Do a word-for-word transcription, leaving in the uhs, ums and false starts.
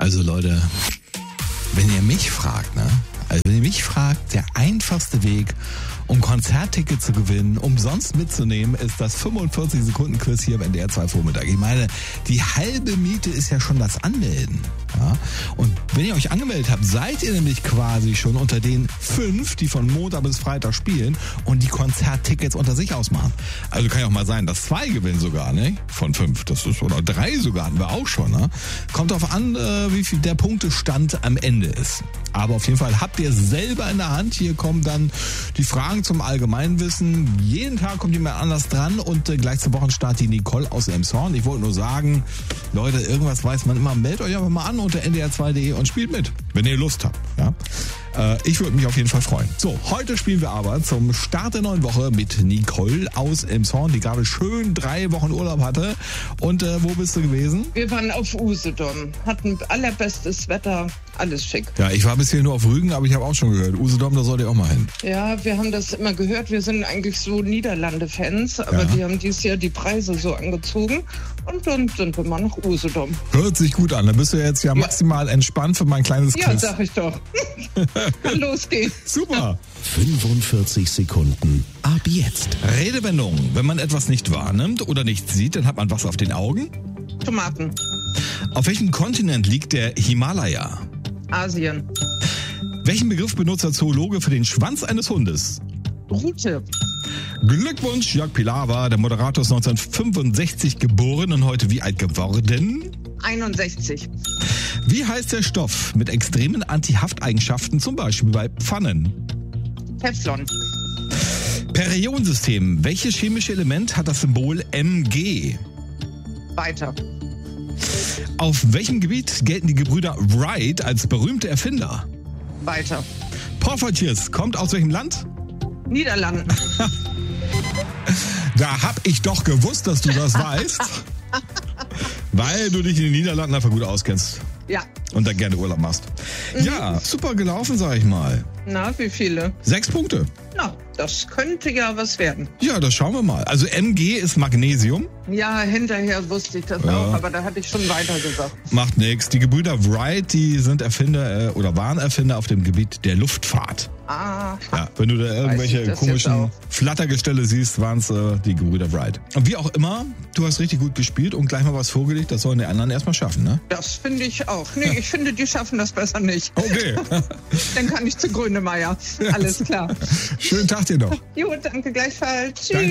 Also Leute, wenn ihr mich fragt, ne? Also wenn ihr mich fragt, der einfachste Weg, um Konzerttickets zu gewinnen, umsonst mitzunehmen, ist das fünfundvierzig Sekunden Quiz hier im N D R zwei Vormittag. Ich meine, die halbe Miete ist ja schon das Anmelden. Ja? Und wenn ihr euch angemeldet habt, seid ihr nämlich quasi schon unter den fünf, die von Montag bis Freitag spielen und die Konzerttickets unter sich ausmachen. Also kann ja auch mal sein, dass zwei gewinnen sogar, ne? Von fünf. Das ist, oder drei sogar, hatten wir auch schon. Ne? Kommt darauf an, wie viel der Punktestand am Ende ist. Aber auf jeden Fall habt ihr selber in der Hand. Hier kommen dann die Fragen zum Allgemeinwissen. Jeden Tag kommt jemand anders dran und äh, gleich zum Wochenstart die Nicole aus Elmshorn. Ich wollte nur sagen, Leute, irgendwas weiß man immer. Meldet euch einfach mal an unter n d r zwei punkt d e und spielt mit, wenn ihr Lust habt. Ja? Äh, ich würde mich auf jeden Fall freuen. So, heute spielen wir aber zum Start der neuen Woche mit Nicole aus Elmshorn, die gerade schön drei Wochen Urlaub hatte. Und äh, wo bist du gewesen? Wir waren auf Usedom, hatten allerbestes Wetter, alles schick. Ja, ich war bisher nur auf Rügen, aber ich habe auch schon gehört, Usedom, da sollt ihr auch mal hin. Ja, wir haben das immer gehört. Wir sind eigentlich so Niederlande-Fans, aber Ja. die haben dieses Jahr die Preise so angezogen und dann sind wir mal nach Usedom. Hört sich gut an. Dann bist du jetzt ja maximal entspannt für mein kleines Ja, Quiz. sag ich doch. Kann losgehen. Super. fünfundvierzig Sekunden ab jetzt. Redewendung. Wenn man etwas nicht wahrnimmt oder nicht sieht, dann hat man was auf den Augen. Tomaten. Auf welchem Kontinent liegt der Himalaya? Asien. Welchen Begriff benutzt der Zoologe für den Schwanz eines Hundes? Rute. Glückwunsch, Jörg Pilawa. Der Moderator ist neunzehnhundertfünfundsechzig geboren und heute wie alt geworden? einundsechzig. Wie heißt der Stoff mit extremen Antihafteigenschaften, zum Beispiel bei Pfannen? Teflon. Periodensystem. Welches chemische Element hat das Symbol M G? Weiter. Auf welchem Gebiet gelten die Gebrüder Wright als berühmte Erfinder? Weiter. Porphyrius kommt aus welchem Land? Niederlanden. Da hab ich doch gewusst, dass du das weißt. Weil du dich in den Niederlanden einfach gut auskennst Ja. und da gerne Urlaub machst. Ja, super gelaufen, sag ich mal. Na, wie viele? Sechs Punkte. Na, das könnte ja was werden. Ja, das schauen wir mal. Also M G ist Magnesium. Ja, hinterher wusste ich das Ja. auch, aber da hatte ich schon weiter gesagt. Macht nix. Die Gebrüder Wright, die sind Erfinder äh, oder waren Erfinder auf dem Gebiet der Luftfahrt. Ah, Ja, wenn du da irgendwelche ich das komischen jetzt Flattergestelle siehst, waren es äh, die Gebrüder Wright. Und wie auch immer, du hast richtig gut gespielt und gleich mal was vorgelegt, das sollen die anderen erstmal schaffen, ne? das finde ich auch. Nee, ich finde, die schaffen das besser nicht. Okay. Dann kann ich zu Grönemeyer. Alles klar. Schönen Tag dir noch. Jo, danke gleichfalls. Tschüss. Danke.